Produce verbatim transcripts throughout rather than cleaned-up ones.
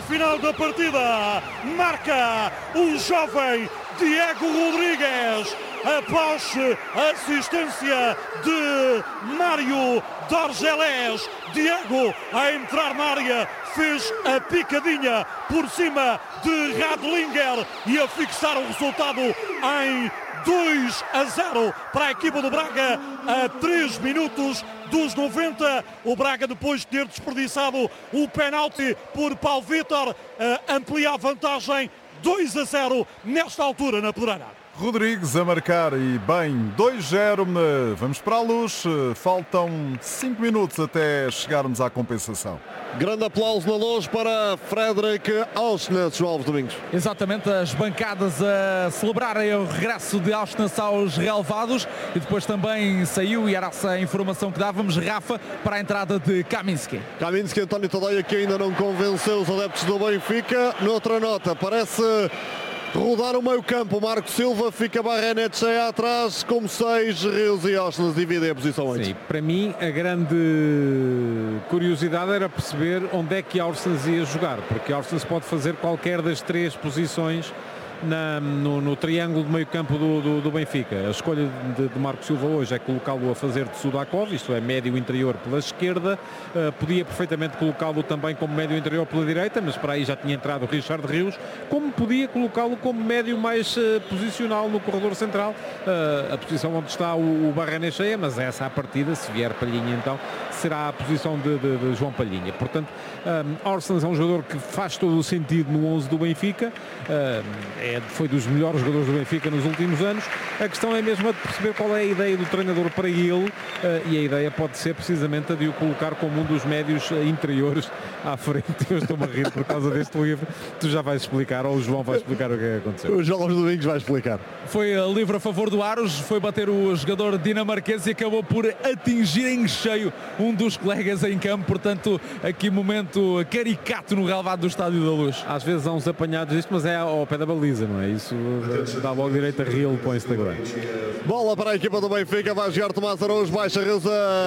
final da partida. Marca o jovem Diego Rodrigues após assistência de Mário Dorgelés. Diego, a entrar na área, fez a picadinha por cima de Radlinger e a fixar o resultado em dois a zero para a equipa do Braga a três minutos dos noventa. O Braga, depois de ter desperdiçado o penalti por Paulo Vítor, amplia a vantagem dois a zero nesta altura na Pedreira. Rodrigues a marcar e bem, dois a zero, vamos para a luz, faltam cinco minutos até chegarmos à compensação. Grande aplauso na luz para Fredrik Aursnes, João Alves Domingos. Exatamente, as bancadas a celebrarem o regresso de Aursnes aos relevados e depois também saiu, e era essa a informação que dávamos, Rafa, para a entrada de Kaminski. Kaminski, António Tadeia, que ainda não convenceu os adeptos do Benfica. Noutra nota, parece rodar o meio campo. Marco Silva, fica Barrenetxea atrás, como seis, Rios e Aursnes dividem a posição oito. Sim, para mim a grande curiosidade era perceber onde é que Aursnes ia jogar, porque Aursnes pode fazer qualquer das três posições Na, no, no triângulo de meio campo do, do, do Benfica. A escolha de, de Marco Silva hoje é colocá-lo a fazer de Sudakov, isto é, médio interior pela esquerda. Uh, podia perfeitamente colocá-lo também como médio interior pela direita, mas para aí já tinha entrado o Richard Rios, como podia colocá-lo como médio mais uh, posicional no corredor central, uh, a posição onde está o, o Barrenetxea, mas essa à partida, se vier Palhinha então, será a posição de, de, de João Palhinha. Portanto, um, Aursnes é um jogador que faz todo o sentido no onze do Benfica, uh, é foi dos melhores jogadores do Benfica nos últimos anos. A questão é mesmo a de perceber qual é a ideia do treinador para ele, e a ideia pode ser precisamente a de o colocar como um dos médios interiores à frente. Eu estou-me a rir por causa deste livro. Tu já vais explicar, ou o João vai explicar o que é que aconteceu. O João Domingos vai explicar. Foi livre a favor do Aros, foi bater o jogador dinamarquês e acabou por atingir em cheio um dos colegas em campo. Portanto, aqui momento caricato no relvado do Estádio da Luz. Às vezes há uns apanhados disto, mas é ao pé da baliza, não é? Isso dá logo direito a reel para o Instagram. Bola para a equipa do Benfica, vai jogar Tomás Araújo, baixa Rios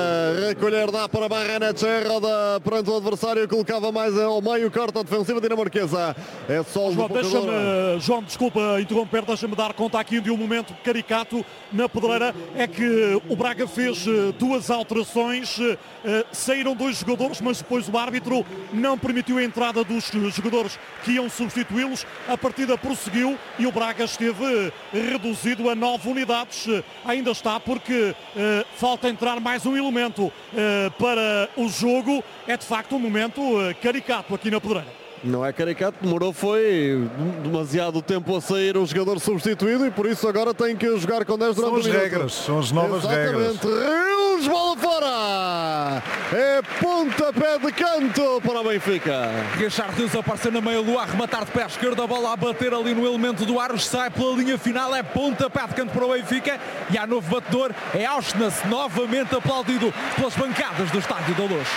a recolher, dá para Barrenetxea, roda perante o adversário, colocava mais ao meio, corta a defensiva dinamarquesa. É só o João, deixa-me, João, desculpa interromper, deixa-me dar conta aqui de um momento caricato na Pedreira. É que o Braga fez duas alterações, saíram dois jogadores, mas depois o árbitro não permitiu a entrada dos jogadores que iam substituí-los. A partida prosseguiu e o Braga esteve reduzido a nove unidades. Ainda está, porque uh, falta entrar mais um elemento uh, para o jogo. É de facto um momento uh, caricato aqui na Pedreira. Não é caricato, demorou, foi demasiado tempo a sair o jogador substituído e por isso agora tem que jogar com dez durante São as regras, são as novas regras. Exatamente, Rios, bola fora! É pontapé de canto para o Benfica. Richard Rios apareceu na meia-lua, a rematar de pé esquerdo, a bola a bater ali no elemento do Aros, sai pela linha final, é pontapé de canto para o Benfica e há novo batedor, é Aursnes, novamente aplaudido pelas bancadas do Estádio da Luz.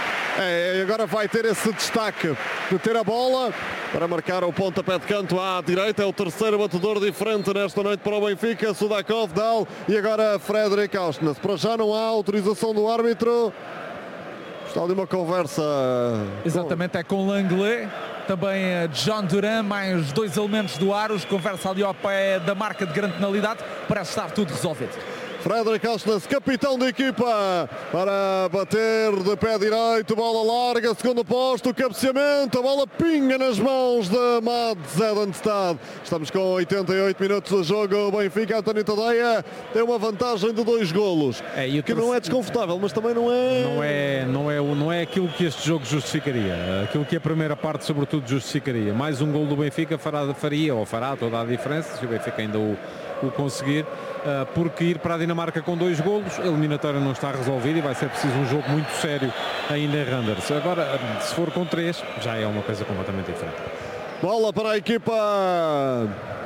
É, agora vai ter esse destaque de ter a bola para marcar o pontapé de canto à direita. É o terceiro batedor diferente nesta noite para o Benfica. Sudakov, Dal e agora Fredrik Aursnes. Para já não há autorização do árbitro. Está ali uma conversa. Exatamente, é com Langlais. Também John Duran, mais dois elementos do Aros. Conversa ali ao pé da marca de grande penalidade. Parece estar tudo resolvido. Fredrik Aursnes, capitão da equipa, para bater de pé direito, bola larga, segundo posto, cabeceamento, a bola pinga nas mãos de Mads Edenstad. Estamos com oitenta e oito minutos de jogo, o Benfica, António Tadeia, tem uma vantagem de dois golos, é, que terceiro... não é desconfortável, mas também não é... Não é, não, é, não é aquilo que este jogo justificaria, aquilo que a primeira parte sobretudo justificaria. Mais um gol do Benfica fará, faria, ou fará toda a diferença, se o Benfica ainda o, o conseguir. Uh, porque ir para a Dinamarca com dois golos, a eliminatória não está resolvida e vai ser preciso um jogo muito sério ainda em Randers. Agora, se for com três, já é uma coisa completamente diferente. Bola para a equipa